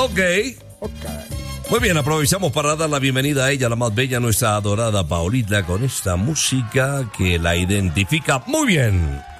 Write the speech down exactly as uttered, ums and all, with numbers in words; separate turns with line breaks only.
Ok.
Ok.
Muy bien, aprovechamos para dar la bienvenida a ella, la más bella, nuestra adorada Paulita, con esta música que la identifica muy bien.